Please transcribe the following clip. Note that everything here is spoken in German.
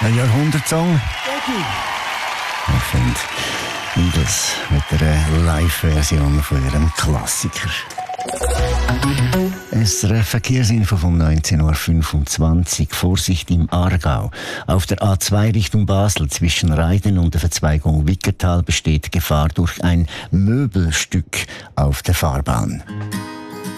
Ein Jahrhundertsong. Ich finde Eagles mit einer Live-Version von ihrem Klassiker. SRF Verkehrsinfo vom 19.25 Uhr. Vorsicht im Aargau. Auf der A2 Richtung Basel zwischen Reiden und der Verzweigung Wickertal besteht Gefahr durch ein Möbelstück auf der Fahrbahn.